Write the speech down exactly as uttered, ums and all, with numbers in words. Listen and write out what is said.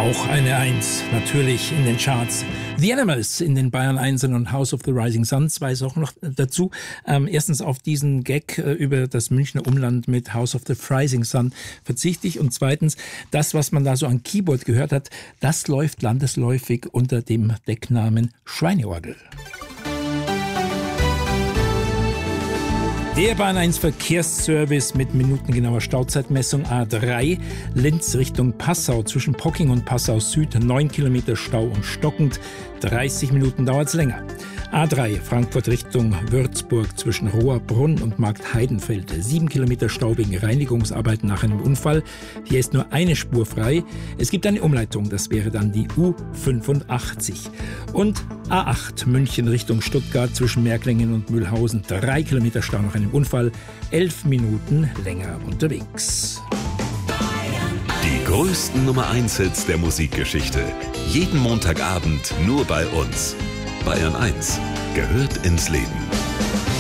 Auch eine Eins, natürlich in den Charts. The Animals in den Bayern Einsen und House of the Rising Sun, zwei Sachen noch dazu. Ähm, erstens auf diesen Gag äh, über das Münchner Umland mit House of the Rising Sun verzichte ich. Und zweitens, das, was man da so an Keyboard gehört hat, das läuft landesläufig unter dem Decknamen Schweineorgel. Der Bahn eins Verkehrsservice mit minutengenauer Stauzeitmessung A drei, Linz Richtung Passau zwischen Pocking und Passau Süd, neun Kilometer Stau und stockend, dreißig Minuten dauert's länger. A drei, Frankfurt Richtung Würzburg zwischen Rohrbrunn und Markt Heidenfeld, sieben Kilometer Stau wegen Reinigungsarbeiten nach einem Unfall. Hier ist nur eine Spur frei. Es gibt eine Umleitung, das wäre dann die U fünfundachtzig. Und A acht, München Richtung Stuttgart zwischen Märklingen und Mühlhausen, drei Kilometer Stau nach einem Unfall, elf Minuten länger unterwegs. Die größten Nummer eins Hits der Musikgeschichte. Jeden Montagabend nur bei uns. Bayern eins gehört ins Leben.